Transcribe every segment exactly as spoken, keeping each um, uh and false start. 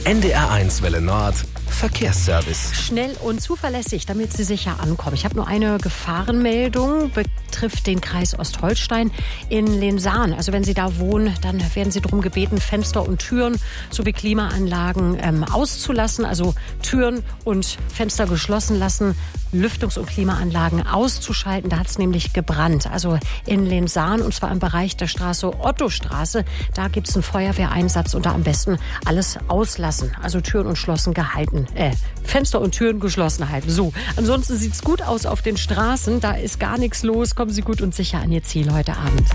N D R eins Welle Nord Verkehrsservice. Schnell und zuverlässig, damit Sie sicher ankommen. Ich habe nur eine Gefahrenmeldung, betrifft den Kreis Ostholstein in Lensahn. Also wenn Sie da wohnen, dann werden Sie darum gebeten, Fenster und Türen sowie Klimaanlagen ähm, auszulassen. Also Türen und Fenster geschlossen lassen, Lüftungs- und Klimaanlagen auszuschalten. Da hat es nämlich gebrannt. Also in Lensahn, und zwar im Bereich der Straße Ottostraße. Da gibt es einen Feuerwehreinsatz und da am besten alles auslassen. Also Türen und Schlossen gehalten. Äh, Fenster und Türen geschlossen halten. So, ansonsten sieht's gut aus auf den Straßen. Da ist gar nichts los. Kommen Sie gut und sicher an Ihr Ziel heute Abend.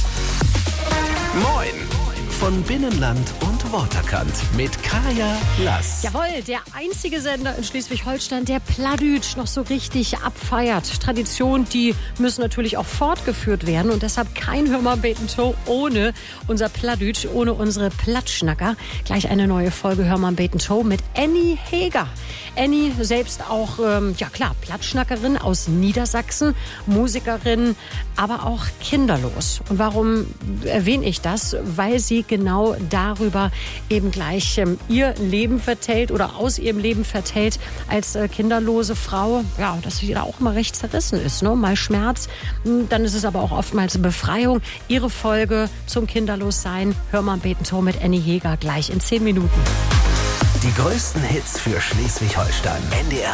Moin! Von Binnenland und Waterkant mit Kaya Lass. Jawohl, der einzige Sender in Schleswig-Holstein, der Plattdütsch noch so richtig abfeiert. Traditionen, die müssen natürlich auch fortgeführt werden und deshalb kein Hör mal beten Show ohne unser Plattdütsch, ohne unsere Plattschnacker. Gleich eine neue Folge Hör mal beten Show mit Annie Heger. Annie selbst auch, ähm, ja klar, Plattschnackerin aus Niedersachsen, Musikerin, aber auch kinderlos. Und warum erwähne ich das? Weil sie genau darüber eben gleich ähm, ihr Leben vertellt oder aus ihrem Leben vertellt als äh, kinderlose Frau. Ja, dass sie da auch mal recht zerrissen ist. Ne? Mal Schmerz, dann ist es aber auch oftmals eine Befreiung. Ihre Folge zum Kinderlossein, Hör mal beten Show mit Annie Heger, gleich in zehn Minuten. Die größten Hits für Schleswig-Holstein. N D R